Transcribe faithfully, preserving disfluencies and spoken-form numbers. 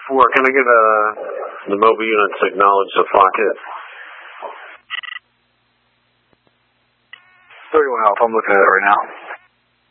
four, can I get uh, the mobile unit to acknowledge the flock hit? thirty-one Alpha, I'm looking at it right now.